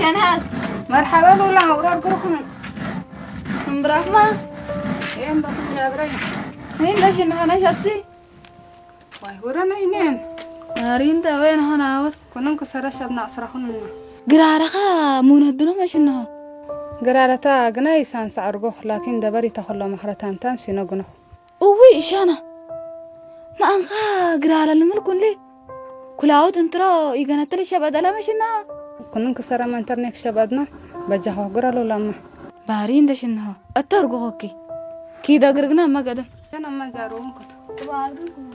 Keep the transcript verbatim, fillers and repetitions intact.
ناس مرحبا ولا أورار كركم برحمة إيه بس جابرين هين ليش إنها أنا شخصي واي ورانا ينين نارين تا وين هنا أور كنن كسر شبنا أسرحون قرارها مون هدنا مش إنها قرارتا جناي سان سعرجو لكن دبري تخلى محرتان تام سينجونه وي إشانا ما أنخا قرار الملك لي كل عود انترا يجنا تلي شباب دلا مش إنها كنن كسر ما انترنك شبابنا بجحوا قرالو لما بارين دش إنها أترجو هكي كيدا قرقنا ما قدم أنا ما جارون كتو تبارك